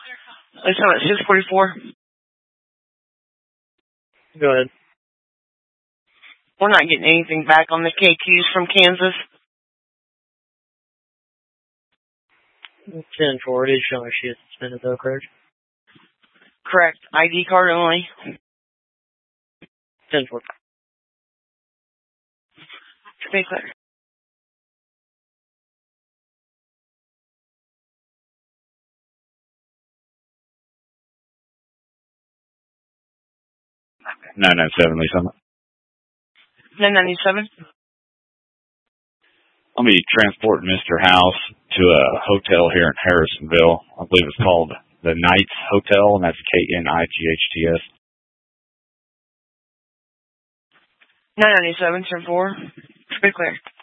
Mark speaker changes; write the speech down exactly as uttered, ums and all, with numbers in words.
Speaker 1: It's on at six forty-four.
Speaker 2: Go ahead.
Speaker 1: We're not getting anything back on the K Qs from Kansas.
Speaker 2: ten forward. It's showing she is suspended though, correct?
Speaker 1: Correct. I D card only.
Speaker 2: ten forward.
Speaker 1: Stay clear.
Speaker 3: nine ninety-seven, Lee Summit.
Speaker 1: nine ninety-seven.
Speaker 3: I'll be transporting Mister House to a hotel here in Harrisonville. I believe it's called the Knights Hotel, and that's K N I G H T S.
Speaker 1: nine ninety-seven, ten four. Stay clear.